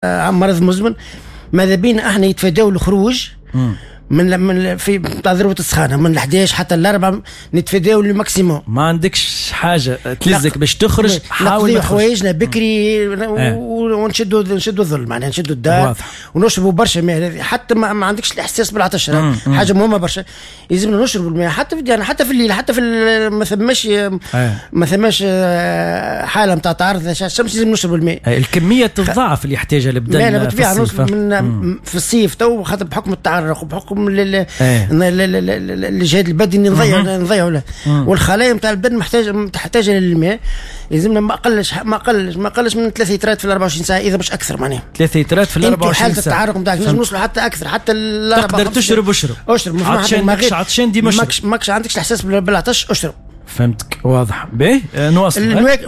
مرض مزمن، ماذا بينا احنا يتفاداو الخروج من في بتاع ذروة السخانة من 11 حتى 4 نتفاداو الماكسيموم. ما عندكش حاجة تلزك باش تخرج، حاول نقضي حوايجنا بكري ونشدوا الظل، معناها نشدوا الدار ونشربوا برشا ماء، حتى ما عندكش الاحساس بالعطش، حاجة مهمة برشا. لازمنا نشربوا الماء حتى في ديارنا، حتى في الليل، حتى في ما ثماش حالة نتاع تعرض الشمس، لازم نشربوا الماء. الكمية تضاعف اللي يحتاجها البدن في الصيف تو، خاطر بحكم التعرق وبحكم الجهاد البدني نضيعوا له، والخلايا نتاع البدن محتاجه للماء. لازمنا ما اقلش من 3 لترات في 24 ساعه، اذا مش اكثر. معناها 3 لترات في 24 ساعه. حاله التعرق نتاعك نجم نوصلوا حتى اكثر، حتى تقدر تشرب. عطشان ديما ماكش عندكش الاحساس بالعطش، اشرب. فهمتك، واضح. باهي نواصل.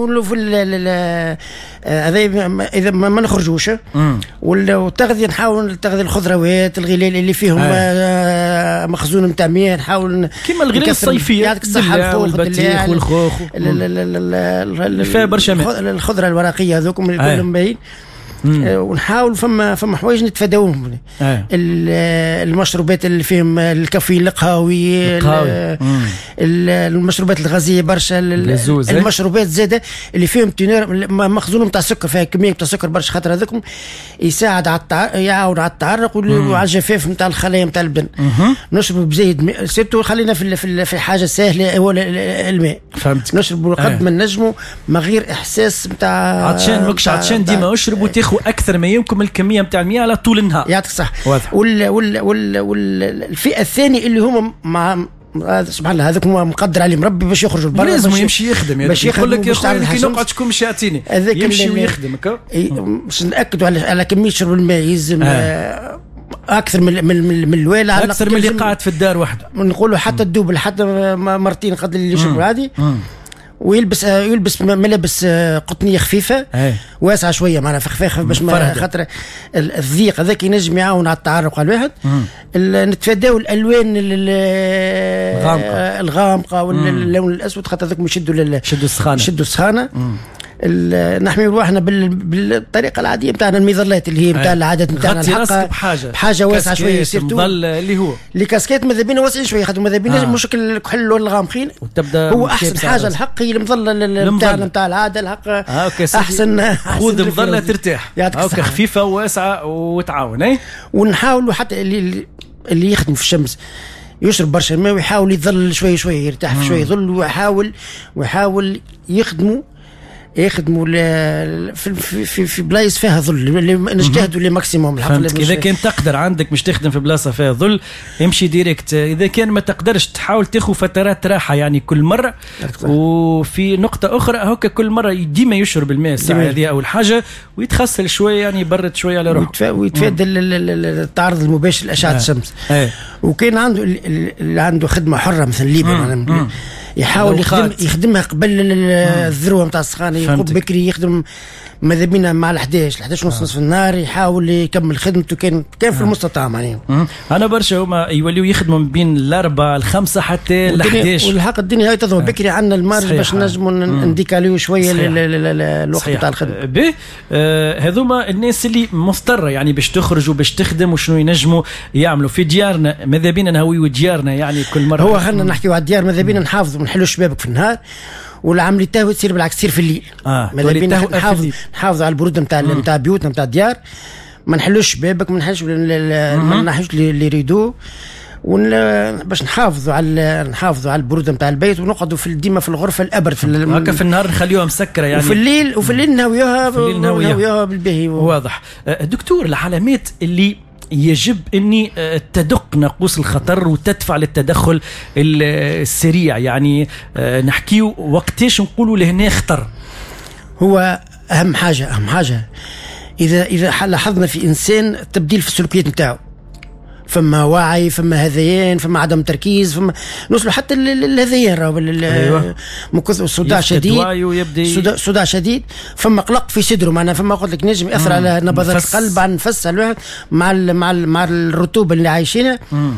هذا اذا ما نخرجوش، والتغذيه نحاول التغذيه الخضروات، الغلال اللي فيهم مخزون نتاع مياه، نحاول كيما الغلال الصيفيه، يعطيك الصحه، والبطيخ والخوخ فيها برشا ماء، الخضره الورقيه هذوكم اللي كلهم باين. ونحاول فما حوايج نتفاداوهم، المشروبات اللي فيهم الكافيين، القهوي، المشروبات الغازيه برشا، المشروبات زاده اللي فيهم مخزون نتاع السكر، فيها كميه نتاع السكر برشا، خاطر هذاكم يساعد يعاون على التعرق وعلى الجفاف نتاع الخلايا نتاع البدن. نشرب بزايد ماء، سيرتو خلينا في حاجه سهله، هو الماء. فهمت. نشرب قد ما نجموا من غير احساس نتاع عطشان. ماكش عطشان ديما اشرب وتاخذ اكثر ما يمكن من الكميه نتاع المياه على طول النهار. يعطيك صح. والفئه الثانيه اللي هم مع سبحان الله، هذاك مقدر عليهم ربي باش يخرجوا لبرا، لازم يمشي يخدم. باش يقول لك يا خويا كي نقعد شكون مش يعطيني، يمشي ويخدم. باش ناكدوا على كميه شرب الماء، يلزم اكثر من الوالع، اكثر من اللي قاعد في الدار وحده. نقولوا حتى الدوبل، حتى مرتين قد اللي يشربوا عادي. ويلبس ملابس قطنيه خفيفه واسعه شويه، معناها خفيفه باش ما خاطر الضيق هذاك ينجم يعاون على التعرق على الواحد. نتفاداو الالوان الغامقه واللون الاسود، خاطر هذاك يشدوا السخانه. نحمي روحنا بالطريقه العاديه نتاعنا، المظلات اللي هي نتاع العادات نتاعنا، الحق بحاجه واسعه شويه، سيرتو اللي هو لي كاسكيت ماذا بينا واسعين شويه، خاطر ماذا بينا مشكل الكحل اللون الغامقين، هو احسن حاجه الحق هي المظله نتاعنا نتاع العاده الحق. احسن خذ مظله ترتاح، خفيفه وواسعه وتعاون. ونحاولوا حتى اللي يخدم في الشمس يشرب برشا الماء، ويحاول يظل شويه يرتاح في شويه ظل، ويحاول يخدموا في بلايص فيها ظل، نجتهدوا لماكسيموم. اذا كان تقدر عندك مش تخدم في بلاصه فيها ظل، امشي ديريكت. اذا كان ما تقدرش تحاول تاخذ فترات راحه، يعني كل مره. وفي نقطه اخرى هكا، كل مره ديما يشرب الماء الساعه هذه اول حاجه، ويتخسل شويه، يعني يبرد شويه على روحه، ويتفادى التعرض المباشر لاشعه الشمس. وكان عنده خدمه حره مثل ليبيا، يحاول يخدمها قبل الذروه نتاع السخانه، يقوم بكري يخدم ماذا بينا مع 11 ونص النهار، يحاول يكمل خدمته كان في المستطاع. معناها انا برشا هما يوليو يخدموا من بين 4 5 حتى 11، والحق الدنيا هاي تضرب بكري، عندنا المارج باش نجموا نديكاليو شويه الوقت نتاع الخدمه. هذوما الناس اللي مضطره يعني باش تخرج وباش تخدم، وشنو ينجموا يعملوا في ديارنا. ماذا بينا نهويو ديارنا يعني كل مره، هو خلينا نحكيو على الديار، ماذا بينا نحافظوا ونحلوا الشبابك في النهار، والعمليه تاهو تصير بالعكس تصير في الليل. ماذا بينا نحافظوا على البروده نتاع بيوتنا نتاع الديار، ما نحلوش شبابك، ما نحلوش اللي يريدوه، باش نحافظوا على البروده نتاع البيت، ونقعدوا ديما في الغرفه الابرد. هكا في النهار نخليوها مسكره يعني، وفي الليل نهويوها بالباهي. واضح. دكتور، العلامات اللي يجب أني تدق ناقوس الخطر وتدفع للتدخل السريع، يعني نحكيو وقتاش نقولوا لهنا خطر؟ هو أهم حاجة إذا لاحظنا في إنسان تبديل في السلوكيات نتاعو، فما وعي، فما هذيان، فما عدم تركيز، فما نوصلوا حتى الهذيان راهو من كثر الصداع شديد، صداع شديد، فما قلق في صدره، معناها فما قلت لك نجم ياثر على نبضات القلب، على النفس، على الواحد مع الرطوبه اللي عايشينها.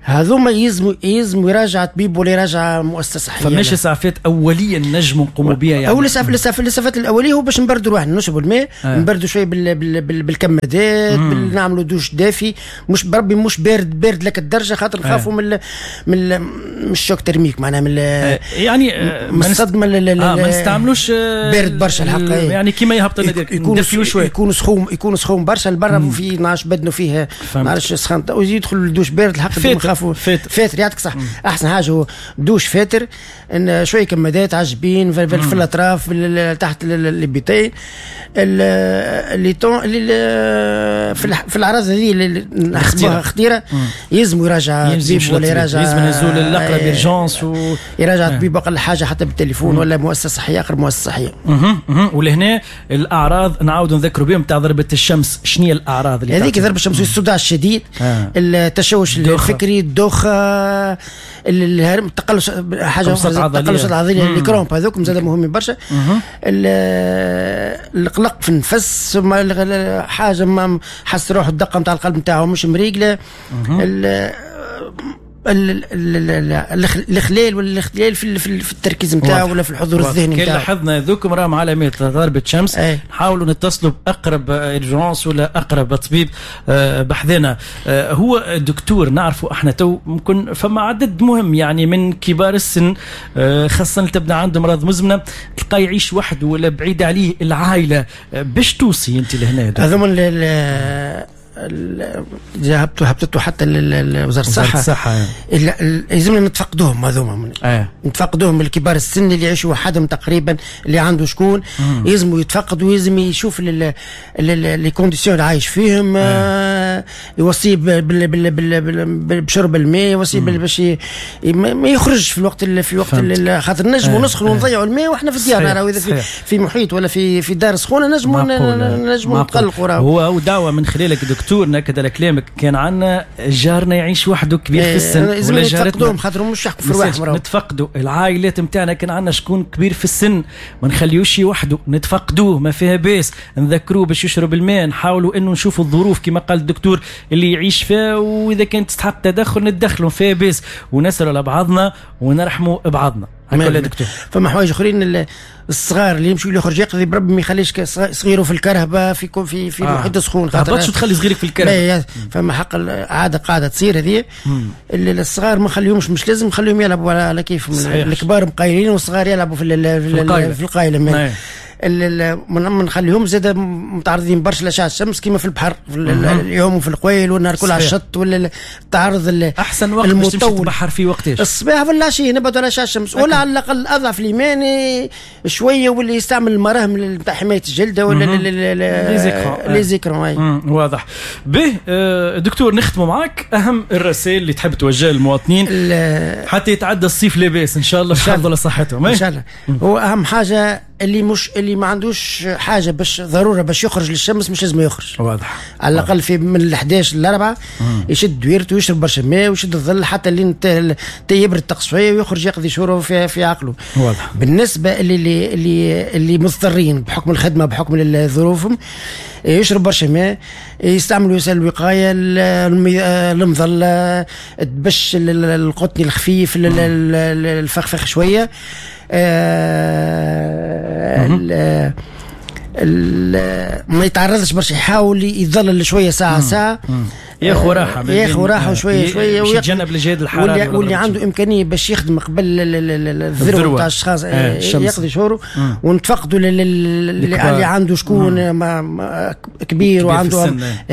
هذوما يلزموا يراجع طبيب ولا يراجع مؤسسه صحيه. فماش اسعافات اوليه نجموا نقوموا بها يعني؟ او الاسعافات الاوليه هو باش نبردوا روحنا، نشربوا الماء، نبردوا شويه بالكمادات، نعملوا دوش دافي، مش بربي مش بارد لك الدرجه، خاطر نخافوا من الشوك ترميك، معناها من يعني من الصدمه ما نستعملوش بارد برشا الحق، يعني كيما يهبط النادي ندفيو شويه، يكون سخون برشا البرا في 12 بدنوا فيه ما عرفش سخن، ويدخل الدوش بارد الحق نخافوا فاتر يعطيك صح. احسن حاجه هو دوش فاتر، ان شويه كمادات عجبين في الاطراف تحت البيتين اللي في الاعراض هذه اللي نحسبوها خطيره، يلزم يراجع طبيب ولا يراجع، يلزم نزول الاقرب ايرجونس يراجع طبيب اقل حاجه حتى بالتليفون ولا مؤسسه صحيه، اقرب مؤسسه صحيه. ولهنا الاعراض نعاودوا نذكروا بهم تاع ضربه الشمس. شنو هي الاعراض اللي هذيك؟ ضربه الشمس، الصداع الشديد، التشوش الفكري، الدوخه، التقلص، حاجه التقلص العضلي اللي كرومب هذوك زاد مهمين برشا، القلق في النفس، حاجه ما حس روح الدقه نتاع القلب نتاعو مش مريقله، الاخلال والاختلال في التركيز نتاعو ولا في الحضور الذهني نتاعو. كي لاحظنا ذوكم راهم علامات ضربة شمس، نحاولوا نتصلوا باقرب ايرجونس ولا اقرب طبيب بحذنا. هو دكتور نعرفوا احنا تو ممكن فما عدد مهم يعني من كبار السن، خاصة اللي تبدا عنده امراض مزمنة، تلقى يعيش وحده ولا بعيد عليه العائلة، باش توصي انت لهنا؟ هذوما هبطتوا حتى وزارة الصحة لازمنا نتفقدوهم هذوما، نتفقدوهم من الكبار السن اللي يعيشوا وحدهم تقريبا، اللي عنده شكون يلزموا يتفقدوا، ويلزم يشوف لي كونديسيون اللي عايش فيهم، يوصيه بشرب الماء، يوصيه باش ما يخرجش في الوقت خاطر نجموا نسخنوا ونضيعوا الماء واحنا في ديارنا، راهو اذا في محيط ولا في دار سخونه نجموا نقلقوا. هو دعوه من خلالك دكتور ناكد على كلامك، كان عندنا جارنا يعيش وحده كبير في السن ولا جارتنا، خاطر مش يحكوا في رواحهم، نتفقدوا العائلات نتاعنا، كان عندنا شكون كبير في السن ما نخليوش وحده، نتفقدوه ما فيها باس، نذكروه باش يشرب الماء، نحاولوا انه نشوفوا الظروف كما قال الدكتور اللي يعيش فيها، واذا كانت تستحق تدخل نتدخلوا فيها باس، ونسألوا على بعضنا ونرحموا بعضنا. هكا دكتور فما حوايج اخرين، الصغار اللي يمشوا يخرج يقضي بربي ما يخليش صغيره في الكرهبه في محيط سخون، خاطر شو تخلي صغيرك في الكرهبه، فما حق عاده قاعده تصير هذه، الصغار ما خليهمش، مش لازم نخليهم يلعبوا على كيفهم، الكبار مقايلين والصغار يلعبوا في القايله، ما نخليهم زاد متعرضين برشا لاشعه الشمس كيما في البحر اليوم وفي القويل والنهار كله على الشط، ولا التعرض احسن وقت باش تمشي تبحر فيه وقتاش؟ الصباح ولا العشيه نبعدوا على اشعه الشمس، ولا على الاقل اضعف الايمان شويه، واللي يستعمل المراهم نتاع حمايه الجلده ولا لي زيكرون. واضح به. دكتور نختموا معك اهم الرسائل اللي تحب توجهها للمواطنين حتى يتعدى الصيف لاباس ان شاء الله، يحافظوا على صحتهم ان شاء الله. هو اهم حاجه اللي ما عندوش حاجه باش ضروره باش يخرج للشمس مش لازم يخرج، واضح، على الاقل في من 11 ل 4 يشد دويرته ويشرب برشا ماء ويشد الظل حتى اللي يبرد الطقس شويه ويخرج يقضي شهوره في عقله. واضح. بالنسبه اللي مضطرين بحكم الخدمه بحكم ظروفهم يشرب برشا ماء، يستعملوا وسائل الوقايه، المظله، تبش القطني الخفيف، الفخفخ شويه، ما يتعرضش برشا، يحاول يظلل شويه ساعه ياخذ راحه شويه ويتجنب الجهاد الحراري، واللي عنده امكانيه باش يخدم قبل الذروه تاع الاشخاص يقضي شهوره، ونتفقدوا اللي عنده شكون كبير وعنده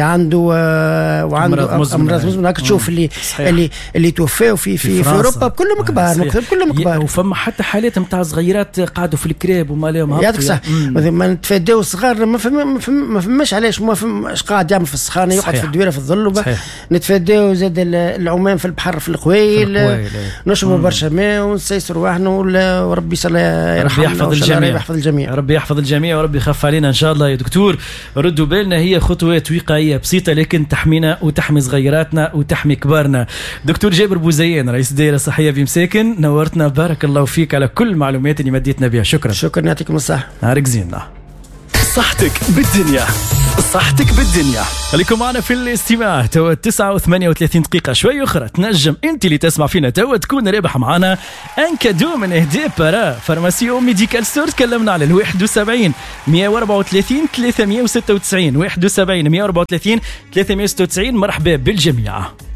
امراض مزمنه، راك تشوف اللي توفاوا في اوروبا كلهم كبار، وفما حتى حالات نتاع صغيرات قعدوا في الكراب وما لهم يعطيك صح. ما نتفاداو الصغار، ما فماش علاش، ما فماش قاعد يعمل في السخانه، يقعد في الدويره في الظل، نتفاداو زاد العومان في البحر في القويل، نشربوا برشا ماء ونسيسروا واحنا، وربي يحفظ الجميع. ربي يحفظ الجميع وربي يخف علينا ان شاء الله. يا دكتور ردوا بالنا، هي خطوات وقائيه بسيطه لكن تحمينا وتحمي صغيراتنا وتحمي كبارنا. دكتور جابر بوزيان رئيس الدائره الصحيه بمساكن، نورتنا، بارك الله فيك على كل المعلومات اللي مديتنا بها. شكرا يعطيكم الصحه. نهارك زين. صحتك بالدنيا. صحتك بالدنيا. خليكم معنا في الاستماع. توا 9:38 دقيقة. شوي أخرى تنجم أنت اللي تسمع فينا توا تكون رابح معنا ان كادو من اهدي بارا فارماسيو ميديكال ستور. تكلمنا على 71 134 396 71 134 396. مرحبا بالجميع.